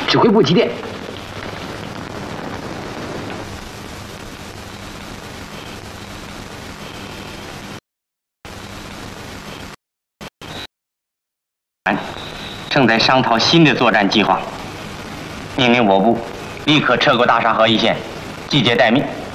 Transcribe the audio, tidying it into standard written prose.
指挥部急电。 正在商讨新的作战计划，命令我部立刻撤过大沙河一线，集结待命。